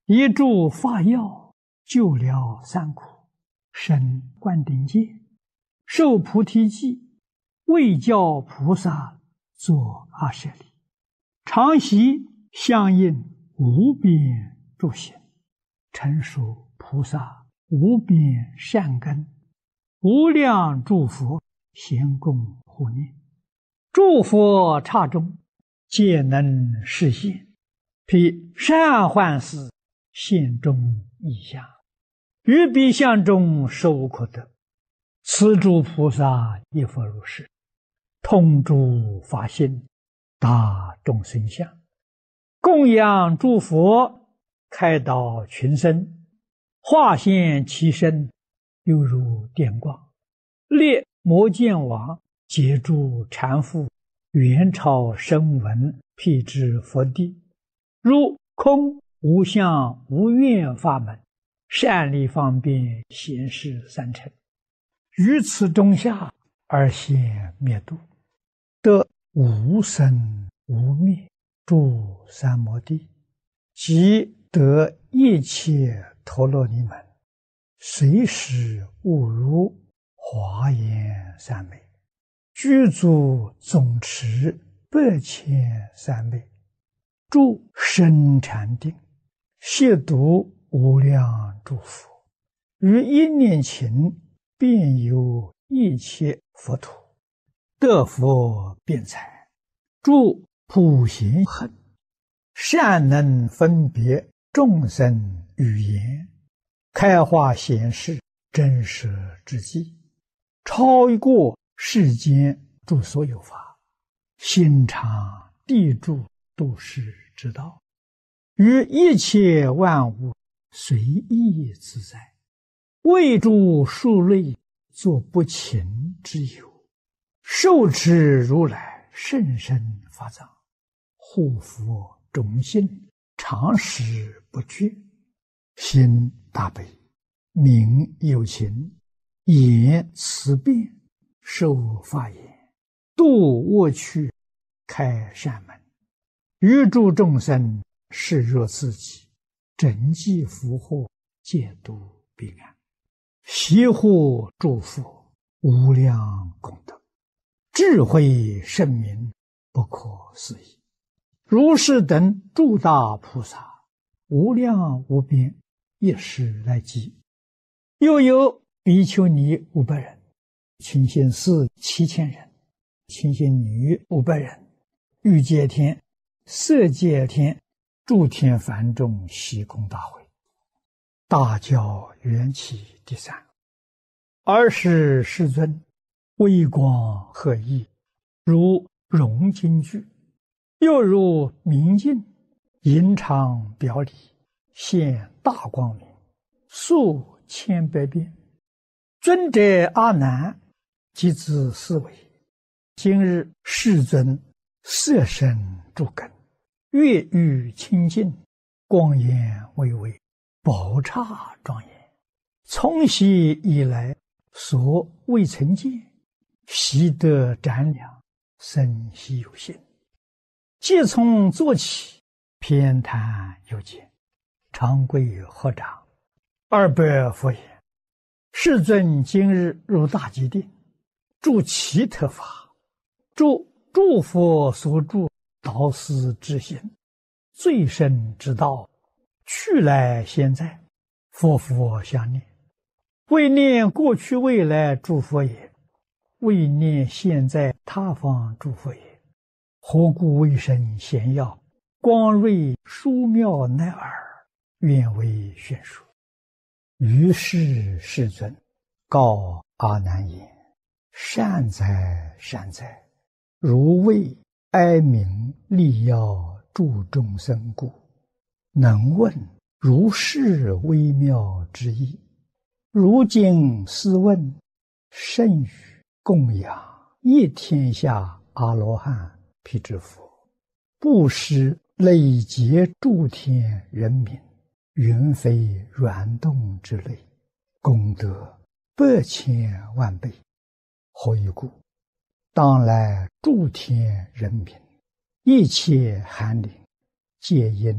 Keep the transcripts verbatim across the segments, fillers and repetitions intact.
一柱法药，救了三苦，生灌顶戒，受菩提记，为教菩萨作阿舍利，常习相应无边诸行，成熟菩萨无边善根，无量诸佛咸共护念，诸佛刹中皆能示现，披善幻事现中异相，于彼相中受可得。此诸菩萨亦复如是，通诸法性，大众生相，供养诸佛，开导群生，化现其身，犹如电光，列摩见王，截住禅父，元朝声闻，辟支佛地，如空无相无愿法门，善利方便显示三乘，于此中下而现灭度，得无生无灭诸三摩地，即得一切陀罗尼门，随时悟如华严三昧，具足总持百千三昧，住深禅定，亵渎无量诸佛，于一念勤遍游一切佛土，得佛辩才，住普贤行，善能分别众生语言，开化显示真实之际，超过世间诸所有法，心常地住度世之道，于一切万物随意自在，为诸数类作不勤之有，受持如来甚深法藏，护佛种心，常时不绝，心大悲，名有情，言慈辩，受法言，度恶趣，开善门，于诸众生视若自己，整济福祸，戒度彼岸，习护诸佛，无量功德，智慧圣明，不可思议。如是等诸大菩萨，无量无边，一时来集。又有比丘尼五百人，清心寺七千人，清心女五百人，欲界天、色界天、诸天梵众悉空大会，大教缘起第三。尔时世尊微光赫熠，如融金具，又如明镜，银常表里，现大光明，数千百变。尊者阿难即自思维，今日世尊色身诸根，月欲清净，光颜巍巍，宝刹庄严，从昔以来所未曾见，习得瞻量，生悉有心。即从坐起，偏袒有见，长跪合掌，二百佛言：世尊今日入大吉定，住其特法，住诸佛所住导师之心，最深之道，去来现在，佛佛相念，为念过去未来诸佛也，为念现在他方诸佛也。何故为身显耀，光瑞殊妙乃尔，愿为宣说。于是世尊告阿难言：善哉善哉，如为哀鸣利要助众生故，能问如是微妙之意。如今斯问，甚于供养一天下阿罗汉辟支佛，布施累劫诸天人民，云非软动之类，功德百千万倍。何以故？当来诸天人民，一切寒灵，皆因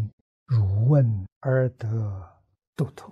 汝问而得度脱。